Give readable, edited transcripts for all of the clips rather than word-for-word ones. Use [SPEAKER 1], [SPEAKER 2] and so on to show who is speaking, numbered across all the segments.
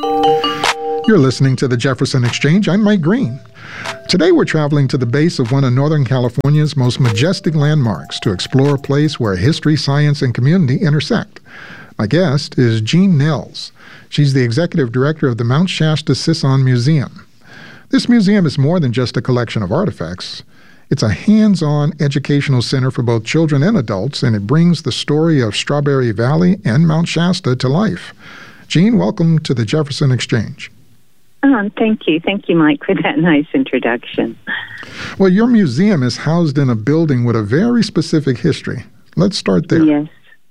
[SPEAKER 1] You're listening to the Jefferson Exchange. I'm Mike Green. Today we're traveling to the base of one of Northern California's most majestic landmarks to explore a place where history, science, and community intersect. My guest is Jean Nels. She's the executive director of the Mount Shasta Sisson Museum. This museum is more than just a collection of artifacts. It's a hands-on educational center for both children and adults, and it brings the story of Strawberry Valley and Mount Shasta to life. Jean, welcome to the Jefferson Exchange.
[SPEAKER 2] Thank you. Thank you, Mike, for that nice introduction.
[SPEAKER 1] Well, your museum is housed in a building with a very specific history. Let's start there.
[SPEAKER 2] Yes.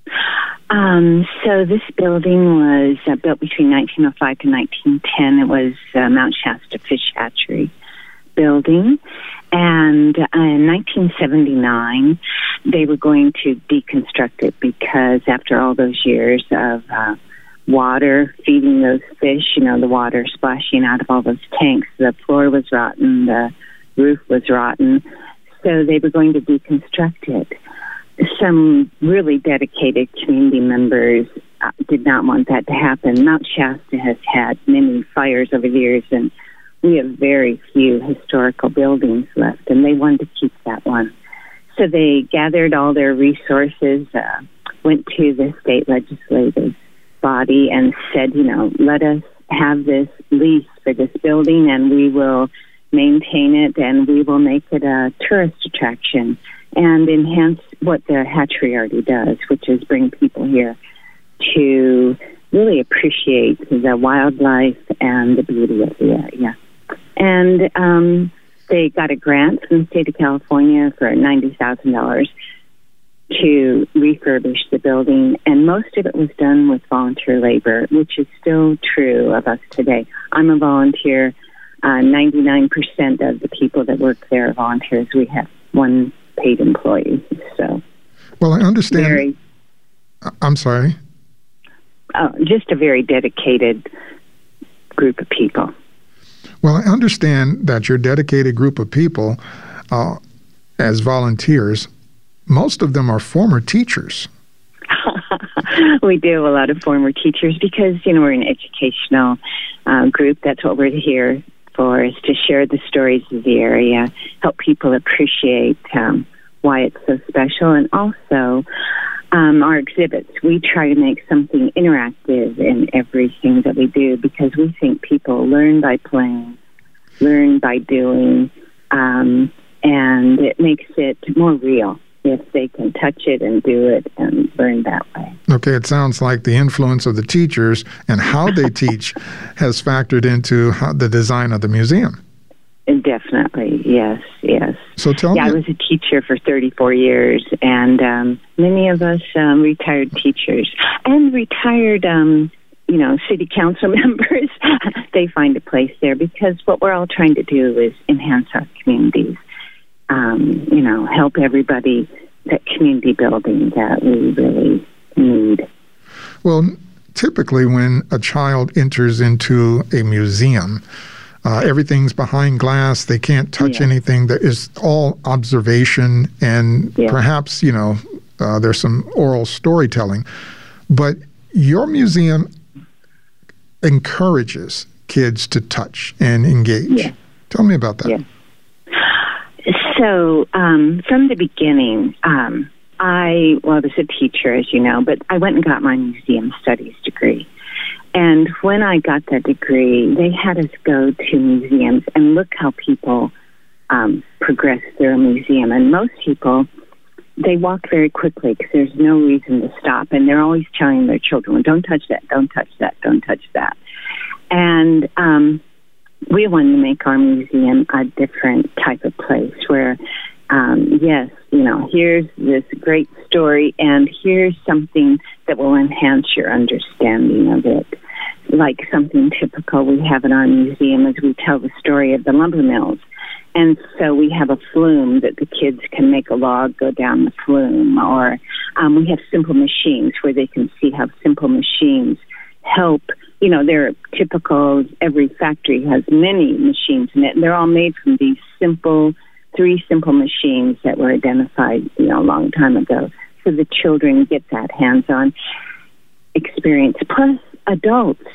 [SPEAKER 2] So this building was built between 1905 to 1910. It was Mount Shasta Fish Hatchery building. And in 1979, they were going to deconstruct it because after all those years of water feeding those fish, the water splashing out of all those tanks, the floor was rotten, the roof was rotten, so they were going to deconstruct it. Some really dedicated community members did not want that to happen. Mount Shasta has had many fires over the years, and we have very few historical buildings left, and they wanted to keep that one. So they gathered all their resources, went to the state legislative body and said, let us have this lease for this building and we will maintain it and we will make it a tourist attraction and enhance what the hatchery already does, which is bring people here to really appreciate the wildlife and the beauty of the area. And they got a grant from the state of California for $90,000 to refurbish the building, and most of it was done with volunteer labor, which is still true of us today. I'm a volunteer. 99% of the people that work there are volunteers. We have one paid employee. So,
[SPEAKER 1] well, I understand. I'm sorry.
[SPEAKER 2] Just a very dedicated group of people.
[SPEAKER 1] Well, I understand that your dedicated group of people, as volunteers, most of them are former teachers.
[SPEAKER 2] We do have a lot of former teachers because, we're an educational group. That's what we're here for, is to share the stories of the area, help people appreciate why it's so special, and also our exhibits. We try to make something interactive in everything that we do because we think people learn by playing, learn by doing, and it makes it more real if they can touch it and do it and learn that way.
[SPEAKER 1] Okay, it sounds like the influence of the teachers and how they teach has factored into the design of the museum.
[SPEAKER 2] Definitely, yes.
[SPEAKER 1] So tell me.
[SPEAKER 2] I was a teacher for 34 years, and many of us retired teachers and retired, city council members. They find a place there because what we're all trying to do is enhance our communities. Help everybody, that community building that we really need.
[SPEAKER 1] Well, typically when a child enters into a museum, everything's behind glass. They can't touch anything. That is all observation and perhaps, there's some oral storytelling. But your museum encourages kids to touch and engage.
[SPEAKER 2] Yeah.
[SPEAKER 1] Tell me about that.
[SPEAKER 2] Yeah. So from the beginning, I was a teacher, as you know, but I went and got my museum studies degree. And when I got that degree, they had us go to museums and look how people progress through a museum. And most people, they walk very quickly because there's no reason to stop. And they're always telling their children, well, don't touch that, don't touch that, don't touch that. And we wanted to make our museum a different type of place where, here's this great story and here's something that will enhance your understanding of it. Like something typical we have in our museum is we tell the story of the lumber mills. And so we have a flume that the kids can make a log go down the flume, or we have simple machines where they can see how simple machines help. They're typical, every factory has many machines in it, and they're all made from these three simple machines that were identified, a long time ago. So the children get that hands-on experience. Plus, adults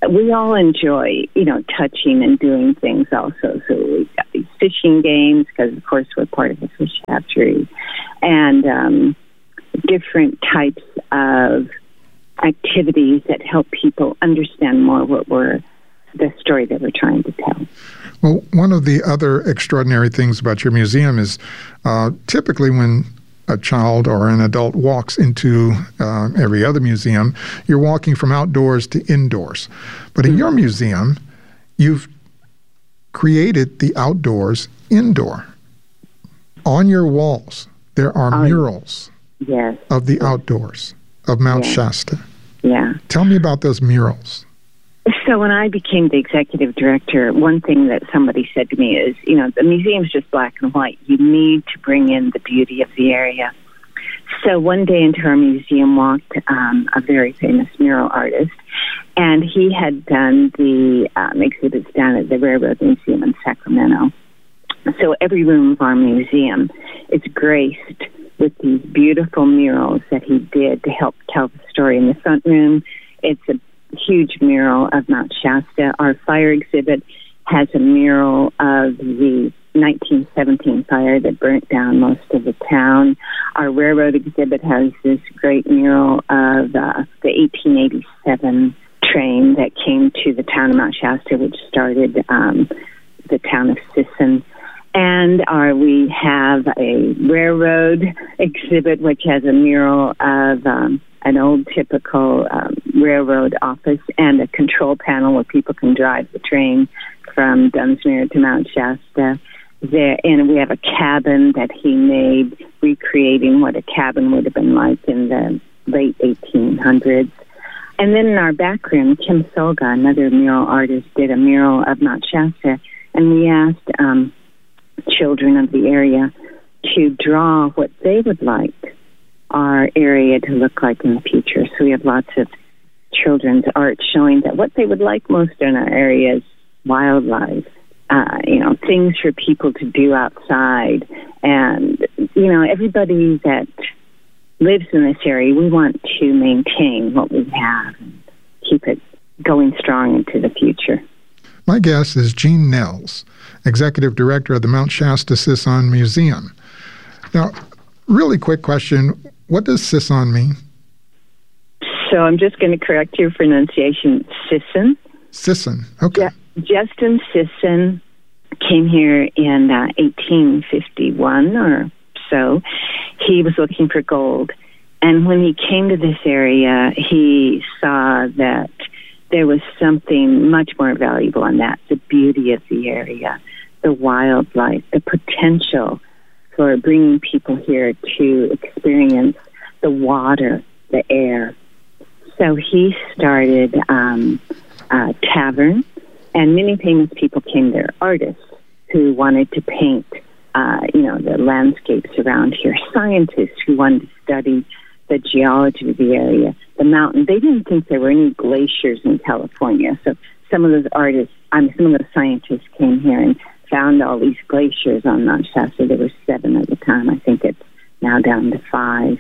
[SPEAKER 2] we all enjoy, touching and doing things also. So we've got these fishing games because, of course, we're part of the fish hatchery, and different types of activities that help people understand more the story that we're trying to tell.
[SPEAKER 1] Well, one of the other extraordinary things about your museum is typically when a child or an adult walks into every other museum, you're walking from outdoors to indoors. But in your museum, you've created the outdoors indoor. On your walls, there are murals of the outdoors of Mount Shasta.
[SPEAKER 2] Yeah.
[SPEAKER 1] Tell me about those murals.
[SPEAKER 2] So when I became the executive director, one thing that somebody said to me is, the museum's just black and white. You need to bring in the beauty of the area. So one day into our museum walked a very famous mural artist, and he had done the exhibits down at the Railroad Museum in Sacramento. So every room of our museum is graced with these beautiful murals that he did to help tell the story. In the front room, it's a huge mural of Mount Shasta. Our fire exhibit has a mural of the 1917 fire that burnt down most of the town. Our railroad exhibit has this great mural of the 1887 train that came to the town of Mount Shasta, which started the town of Sisson. And we have a railroad exhibit, which has a mural of an old typical railroad office and a control panel where people can drive the train from Dunsmuir to Mount Shasta. And we have a cabin that he made, recreating what a cabin would have been like in the late 1800s. And then in our back room, Kim Solga, another mural artist, did a mural of Mount Shasta, and we asked children of the area to draw what they would like our area to look like in the future. So we have lots of children's art showing that what they would like most in our area is wildlife, things for people to do outside. And, everybody that lives in this area, we want to maintain what we have and keep it going strong into the future.
[SPEAKER 1] My guest is Jean Nels, Executive Director of the Mount Shasta Sisson Museum. Now, really quick question, what does Sisson mean?
[SPEAKER 2] So I'm just going to correct your pronunciation, Sisson.
[SPEAKER 1] Sisson, okay.
[SPEAKER 2] Justin Sisson came here in 1851 or so. He was looking for gold. And when he came to this area, he saw that there was something much more valuable in that, the beauty of the area, the wildlife, the potential for bringing people here to experience the water, the air. So he started a tavern, and many famous people came there, artists who wanted to paint, the landscapes around here, scientists who wanted to study the geology of the area, the mountain. They didn't think there were any glaciers in California. So some of those scientists came here and found all these glaciers on Mount Shasta. There were 7 at the time. I think it's now down to 5.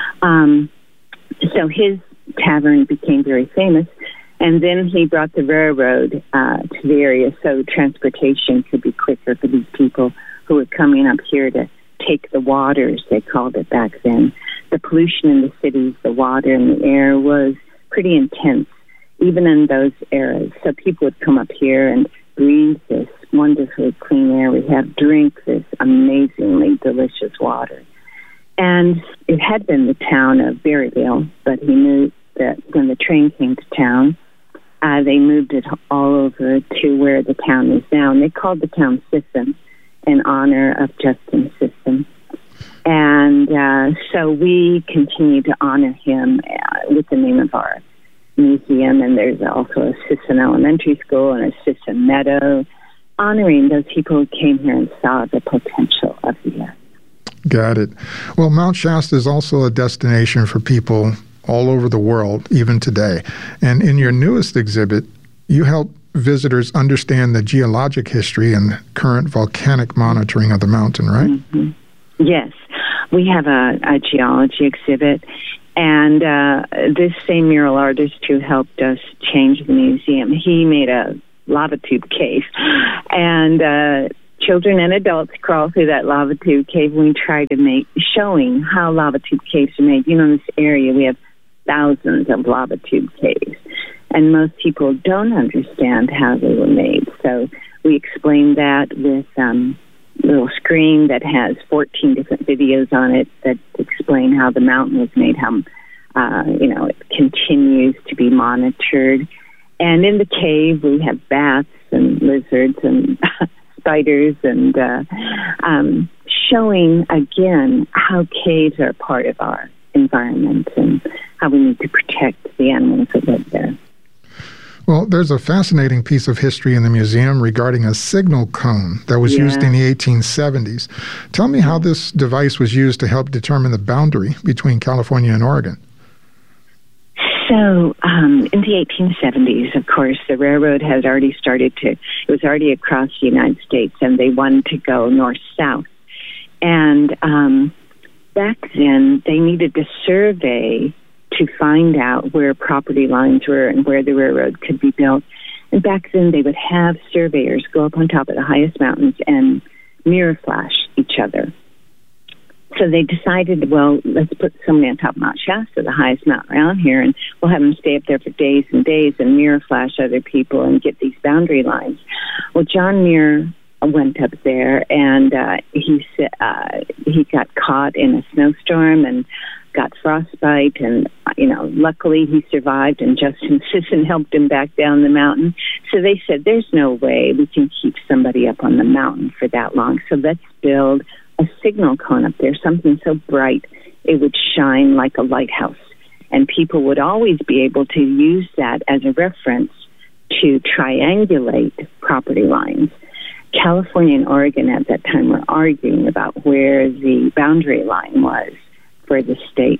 [SPEAKER 2] So his tavern became very famous. And then he brought the railroad to the area so transportation could be quicker for these people who were coming up here to take the waters, they called it back then. The pollution in the cities, the water and the air was pretty intense, even in those eras. So people would come up here and breathe this wonderfully clean air. We have drink this amazingly delicious water. And it had been the town of Berryville, but he knew that when the train came to town, they moved it all over to where the town is now. And they called the town Sisson in honor of Justin Sisson. And so we continue to honor him with the name of our museum. And there's also a Sisson Elementary School and a Sisson Meadow, honoring those people who came here and saw the potential of the area.
[SPEAKER 1] Got it. Well, Mount Shasta is also a destination for people all over the world, even today. And in your newest exhibit, you help visitors understand the geologic history and current volcanic monitoring of the mountain, right?
[SPEAKER 2] Mm-hmm. Yes. We have a geology exhibit, And this same mural artist who helped us change the museum, he made a lava tube cave. And children and adults crawl through that lava tube cave, and we try to showing how lava tube caves are made. In this area, we have thousands of lava tube caves, and most people don't understand how they were made. So we explain that with a little screen that has 14 different videos on it that explain how the mountain was made, how it continues to be monitored. And in the cave, we have bats and lizards and spiders, and showing again how caves are part of our environment and how we need to protect the animals that live there.
[SPEAKER 1] Well, there's a fascinating piece of history in the museum regarding a signal cone that was used in the 1870s. Tell me how this device was used to help determine the boundary between California and Oregon.
[SPEAKER 2] So, in the 1870s, of course, the railroad had already it was already across the United States, and they wanted to go north-south. And back then, they needed to survey to find out where property lines were and where the railroad could be built. And back then, they would have surveyors go up on top of the highest mountains and mirror flash each other. So they decided, well, let's put somebody on top of Mount Shasta, the highest mountain around here, and we'll have them stay up there for days and days and mirror flash other people and get these boundary lines. Well, John Muir went up there, and he got caught in a snowstorm and got frostbite, and luckily he survived, and Justin Sisson helped him back down the mountain. So they said, there's no way we can keep somebody up on the mountain for that long, so let's build a signal cone up there, something so bright it would shine like a lighthouse, and people would always be able to use that as a reference to triangulate property lines. California and Oregon at that time were arguing about where the boundary line was for the states.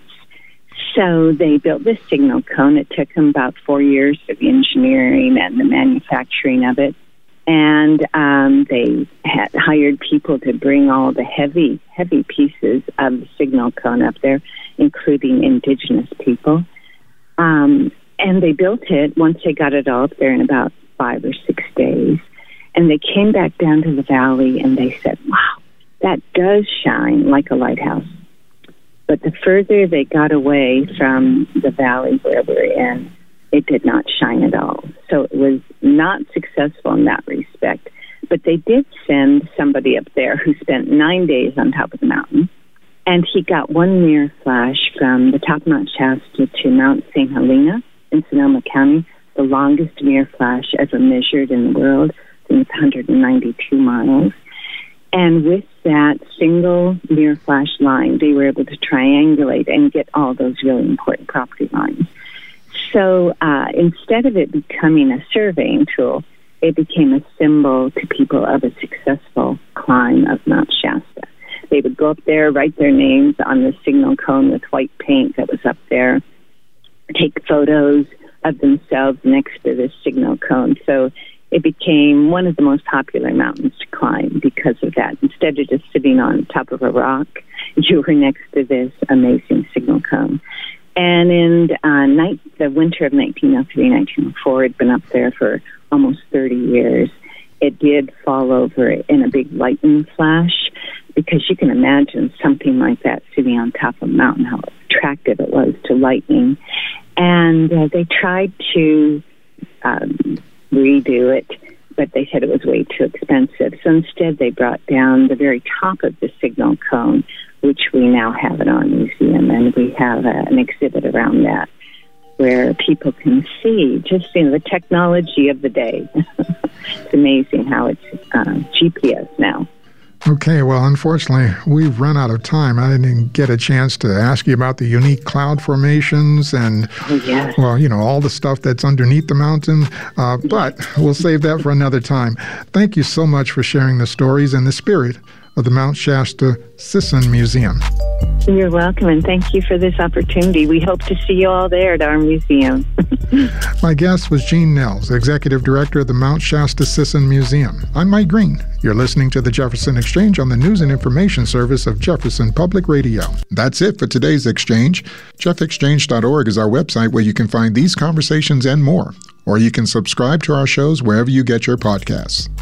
[SPEAKER 2] So they built this signal cone. It took them about 4 years of the engineering and the manufacturing of it. And they had hired people to bring all the heavy pieces of the signal cone up there, including indigenous people. And they built it once they got it all up there in about 5 or 6 days. And they came back down to the valley and they said, wow, that does shine like a lighthouse. But the further they got away from the valley where we're in, it did not shine at all. So it was not successful in that respect. But they did send somebody up there who spent 9 days on top of the mountain, and he got one mirror flash from the top of Mount Shasta to Mount St. Helena in Sonoma County, the longest mirror flash ever measured in the world. I think it's 192 miles. And with that single mirror flash line, they were able to triangulate and get all those really important property lines. So instead of it becoming a surveying tool, it became a symbol to people of a successful climb of Mount Shasta. They would go up there, write their names on the signal cone with white paint that was up there, take photos of themselves next to this signal cone. So it became one of the most popular mountains to climb because of that. Instead of just sitting on top of a rock, you were next to this amazing signal cone. And in the winter of 1903-1904, it'd been up there for almost 30 years. It did fall over in a big lightning flash, because you can imagine something like that sitting on top of a mountain, how attractive it was to lightning. And they tried to redo it, but they said it was way too expensive. So instead, they brought down the very top of the signal cone, which we now have in our museum, and we have an exhibit around that where people can see just the technology of the day. It's amazing how it's GPS now.
[SPEAKER 1] Okay, well, unfortunately, we've run out of time. I didn't get a chance to ask you about the unique cloud formations and, all the stuff that's underneath the mountain, but we'll save that for another time. Thank you so much for sharing the stories and the spirit of the Mount Shasta Sisson Museum.
[SPEAKER 2] You're welcome, and thank you for this opportunity. We hope to see you all there at our museum.
[SPEAKER 1] My guest was Jean Nels, Executive Director of the Mount Shasta-Sisson Museum. I'm Mike Green. You're listening to the Jefferson Exchange on the News and Information Service of Jefferson Public Radio. That's it for today's Exchange. JeffExchange.org is our website where you can find these conversations and more. Or you can subscribe to our shows wherever you get your podcasts.